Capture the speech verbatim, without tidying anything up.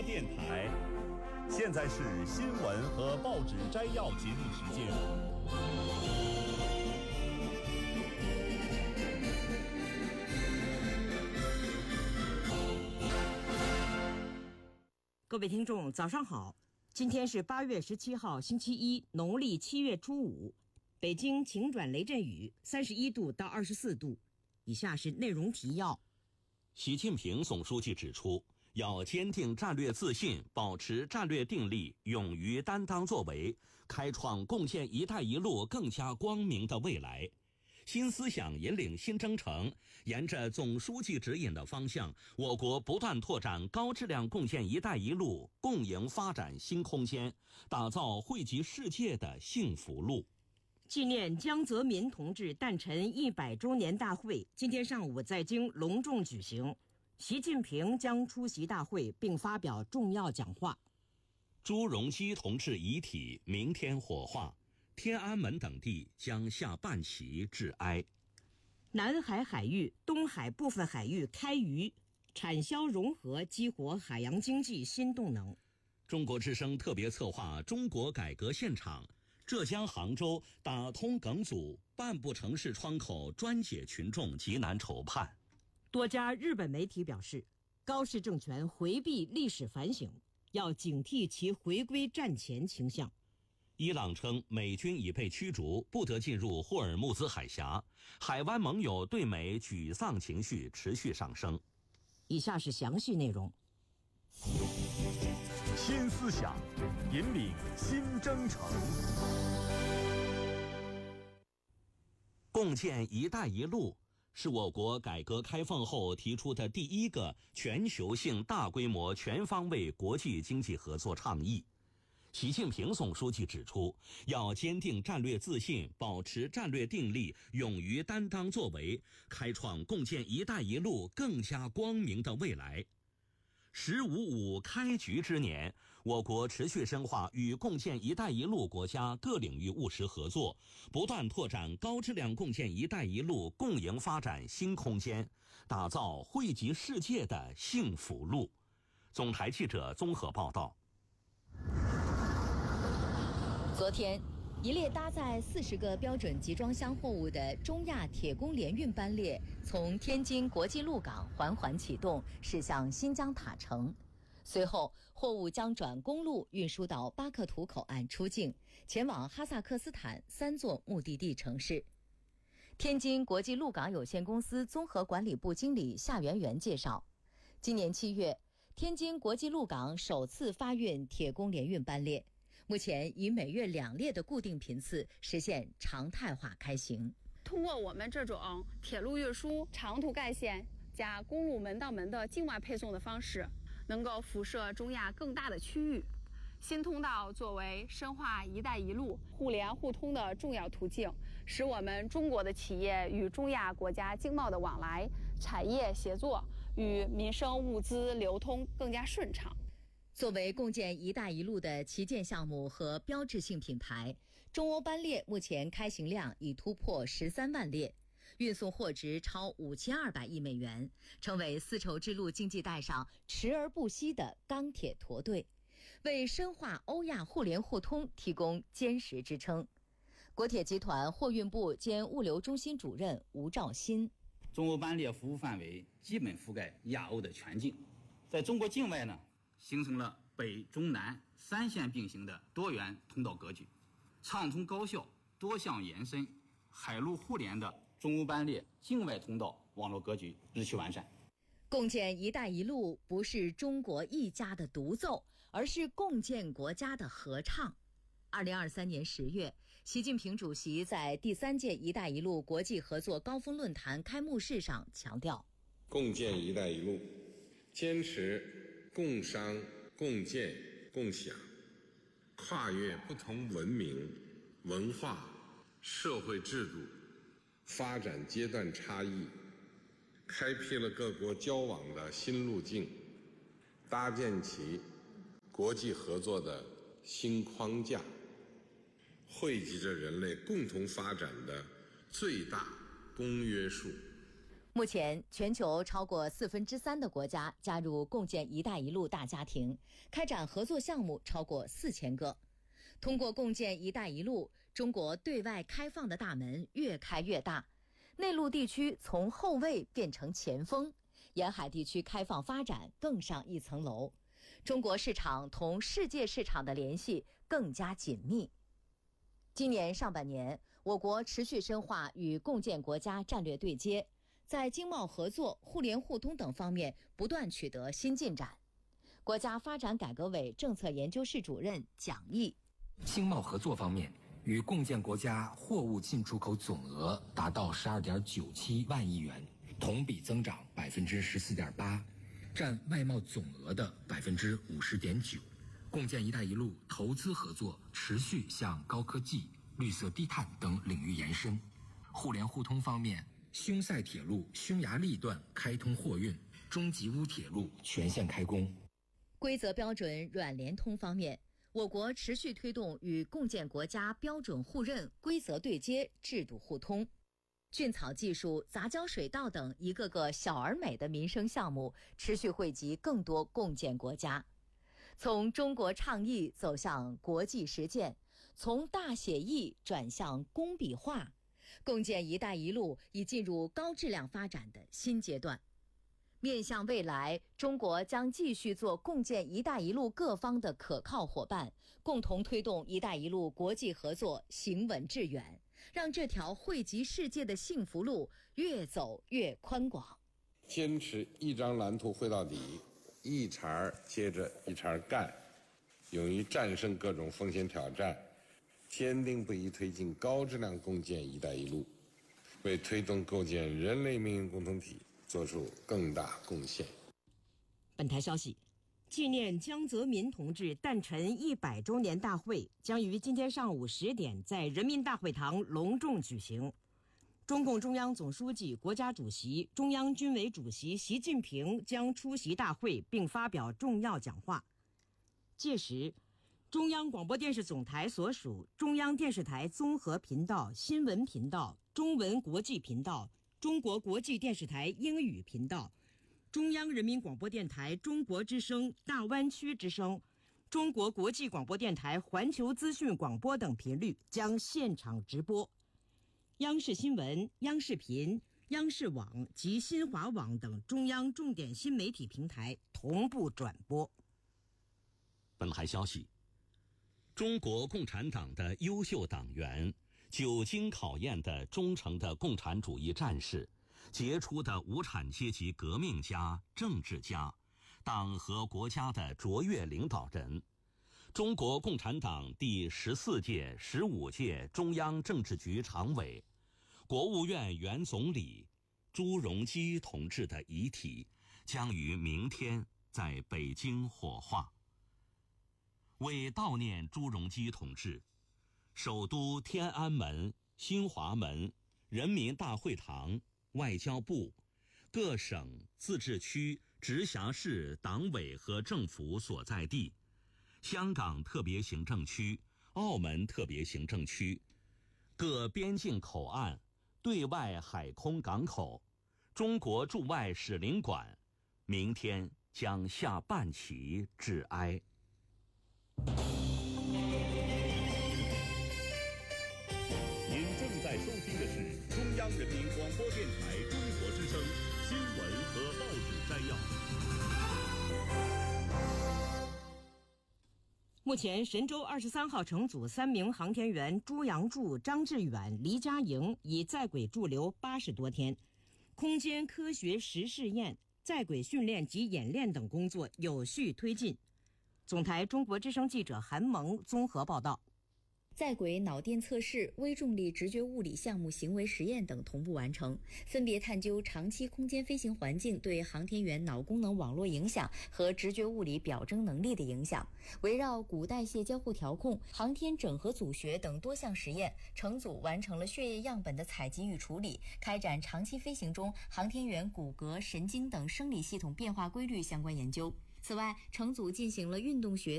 电台。现在是新闻和报纸摘要节目时间。 各位听众，早上好！今天是八月十七号，星期一，农历七月初五。北京晴转雷阵雨，三十一度到二十四度。以下是内容提要。 习近平总书记指出，要坚定战略自信，保持战略定力，勇于担当作为，开创共建“一带一路”更加光明的未来。新思想引领新征程，沿着总书记指引的方向，我国不断拓展高质量共建“一带一路”共赢发展新空间，打造惠及世界的幸福路。 纪念江泽民同志诞辰一百周年大会今天上午在京隆重举行，习近平将出席大会并发表重要讲话。 朱镕基同志遗体明天火化，天安门等地将下半旗致哀。 南海海域、东海部分海域开渔，产销融合激活海洋经济新动能。 中国之声特别策划中国改革现场，浙江杭州打通梗阻，半步城市窗口专解群众急难愁盼。 多家日本媒体表示，高市政权回避历史反省，要警惕其回归战前倾向。 伊朗称美军已被驱逐，不得进入霍尔木兹海峡。海湾盟友对美沮丧情绪持续上升。 以下是详细内容。 新思想引领新征程。 共建“一带一路”是我国改革开放后提出的第一个全球性大规模全方位国际经济合作倡议。习近平总书记指出，要坚定战略自信，保持战略定力，勇于担当作为，开创共建“一带一路”更加光明的未来。十五五开局之年，我国持续深化与共建“一带一路”国家各领域务实合作，不断拓展高质量共建“一带一路”共赢发展新空间，打造惠及世界的幸福路。总台记者综合报道。 昨天，一列搭载四十个标准集装箱货物的中亚铁工联运班列从天津国际陆港缓缓启动，驶向新疆塔城。随后，货物将转公路运输到巴克图口岸出境，前往哈萨克斯坦三座目的地城市。天津国际陆港有限公司综合管理部经理夏媛媛介绍，今年七月，天津国际陆港首次发运铁工联运班列。目前以每月两列的固定频次实现常态化开行。 通过我们这种铁路运输、长途干线加公路门到门的境外配送的方式，能够辐射中亚更大的区域。新通道作为深化“一带一路”互联互通的重要途径，使我们中国的企业与中亚国家经贸的往来、产业协作与民生物资流通更加顺畅。 作为共建“一带一路”的旗舰项目和标志性品牌，中欧班列目前开行量已突破十三万列，运送货值超五千二百亿美元，成为丝绸之路经济带上驰而不息的钢铁驼队，为深化欧亚互联互通提供坚实支撑。国铁集团货运部兼物流中心主任吴兆新： 中欧班列服务范围基本覆盖亚欧的全境，在中国境外呢，形成了北中南三线并行的多元通道格局，畅通高效、多项延伸、海陆互联的中欧班列境外通道网络格局日趋完善。 共建“一带一路”不是中国一家的独奏，而是共建国家的合唱。二零二三年十月，习近平主席在第三届“一带一路”国际合作高峰论坛开幕式上强调， 共建“一带一路”，坚持共商、共建、共享，跨越不同文明、文化、社会制度、发展阶段差异，开辟了各国交往的新路径，搭建起国际合作的新框架，汇集着人类共同发展的最大公约数。 目前，全球超过四分之三的国家加入共建“一带一路”大家庭，开展合作项目超过四千个。通过共建“一带一路”，中国对外开放的大门越开越大，内陆地区从后卫变成前锋，沿海地区开放发展更上一层楼，中国市场同世界市场的联系更加紧密。今年上半年，我国持续深化与共建国家战略对接，在经贸合作、互联互通等方面不断取得新进展。国家发展改革委政策研究室主任蒋毅： 经贸合作方面，与共建国家货物进出口总额达到十二点九七万亿元，同比增长百分之十四点八，占外贸总额的百分之五十点九。共建“一带一路”投资合作持续向高科技、绿色低碳等领域延伸。互联互通方面，匈塞铁路匈牙利段开通货运，中吉乌铁路全线开工。 规则标准软联通方面，我国持续推动与共建国家标准互认、规则对接、制度互通。菌草技术、杂交水稻等一个个小而美的民生项目持续惠及更多共建国家。从中国倡议走向国际实践，从大写意转向工笔画，共建“一带一路”已进入高质量发展的新阶段。面向未来，中国将继续做共建“一带一路”各方的可靠伙伴，共同推动“一带一路”国际合作行稳致远，让这条惠及世界的幸福路越走越宽广。 坚持一张蓝图绘到底，一茬接着一茬干，勇于战胜各种风险挑战，坚定不移推进高质量共建“一带一路”，为推动构建人类命运共同体做出更大贡献。 本台消息，纪念江泽民同志诞辰一百周年大会将于今天上午十点在人民大会堂隆重举行。中共中央总书记、国家主席、中央军委主席习近平将出席大会并发表重要讲话。届时，中央广播电视总台所属中央电视台综合频道、新闻频道、中文国际频道、中国国际电视台英语频道、中央人民广播电台中国之声、大湾区之声、中国国际广播电台环球资讯广播等频率将现场直播。央视新闻、央视频、央视网及新华网等中央重点新媒体平台同步转播。 本台消息，中国共产党的优秀党员，久经考验的忠诚的共产主义战士，杰出的无产阶级革命家、政治家，党和国家的卓越领导人，中国共产党第十四届、十五届中央政治局常委、国务院原总理朱镕基同志的遗体将于明天在北京火化。为悼念朱镕基同志，首都天安门、新华门、人民大会堂、外交部、各省、自治区、直辖市党委和政府所在地，香港特别行政区、澳门特别行政区、各边境口岸、对外海空港口、中国驻外使领馆，明天将下半旗致哀。 您正在收听的是中央人民广播电台中国之声新闻和报纸摘要。 目前，神舟二十三号乘组三名航天员朱杨柱、张志远、黎佳莹已在轨驻留八十多天，空间科学实试验、在轨训练及演练等工作有序推进。总台中国之声记者韩萌综合报道。 在轨脑电测试、微重力直觉物理项目行为实验等同步完成，分别探究长期空间飞行环境对航天员脑功能网络影响和直觉物理表征能力的影响。围绕骨代谢交互调控、航天整合组学等多项实验，乘组完成了血液样本的采集与处理，开展长期飞行中航天员骨骼、神经等生理系统变化规律相关研究。此外，乘组进行了运动学